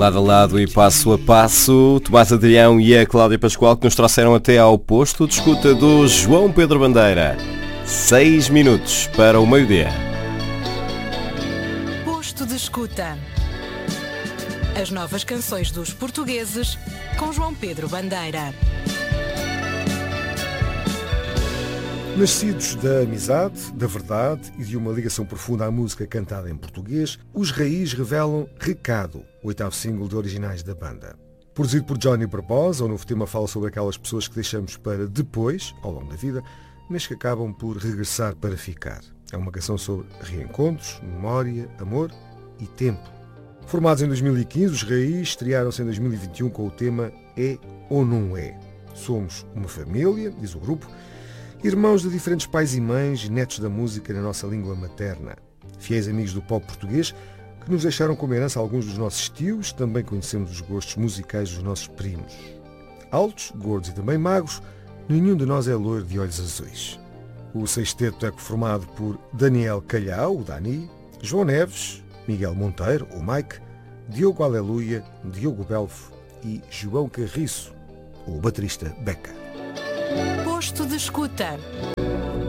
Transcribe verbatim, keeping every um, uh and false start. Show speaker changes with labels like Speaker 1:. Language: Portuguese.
Speaker 1: Lado a lado e passo a passo, Tomás Adrião e a Cláudia Pascoal, que nos trouxeram até ao posto de escuta do João Pedro Bandeira. Seis minutos para o meio-dia.
Speaker 2: Posto de escuta. As novas canções dos portugueses com João Pedro Bandeira.
Speaker 3: Nascidos da amizade, da verdade e de uma ligação profunda à música cantada em português, os Raiz revelam Recado, o oitavo single de originais da banda. Produzido por Johnny Barbosa, o novo tema fala sobre aquelas pessoas que deixamos para depois, ao longo da vida, mas que acabam por regressar para ficar. É uma canção sobre reencontros, memória, amor e tempo. Formados em dois mil e quinze, os Raiz estrearam-se em dois mil e vinte e um com o tema É ou Não É. Somos uma família, diz o grupo, irmãos de diferentes pais e mães, netos da música na nossa língua materna. Fiéis amigos do pop português que nos deixaram como herança alguns dos nossos estilos, também conhecemos os gostos musicais dos nossos primos. Altos, gordos e também magros, nenhum de nós é loiro de olhos azuis. O sexteto é formado por Daniel Calhau, o Dani, João Neves, Miguel Monteiro, o Mike, Diogo Aleluia, Diogo Belfo e João Carriço, o baterista Beca.
Speaker 2: Posto de escuta.